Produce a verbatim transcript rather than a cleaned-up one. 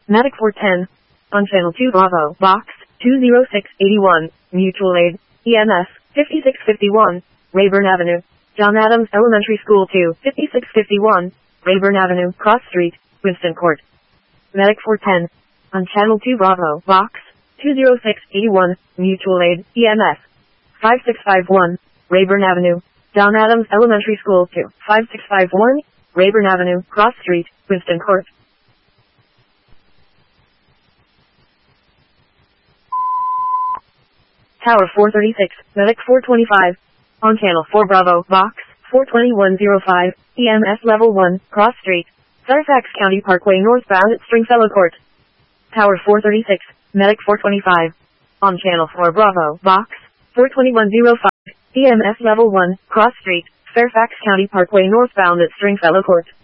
Medic four ten. On Channel two Bravo, Box two zero six eight one, Mutual Aid, E M S, fifty-six fifty-one, Rayburn Avenue, John Adams Elementary School two, fifty-six fifty-one, Rayburn Avenue, Cross Street, Winston Court. Medic four ten. On Channel two Bravo, Box two zero six eight one, Mutual Aid, E M S, five six five one, Rayburn Avenue, John Adams Elementary School two, five six five one, Rayburn Avenue, Cross Street, Winston Court. Tower four thirty-six, Medic four twenty-five. On Channel four Bravo, Box four two one zero five, E M S Level one, Cross Street, Fairfax County Parkway northbound at Stringfellow Court. Tower four thirty-six, Medic four twenty-five. On Channel four Bravo, Box four two one zero five, E M S Level one, Cross Street, Fairfax County Parkway northbound at Stringfellow Court.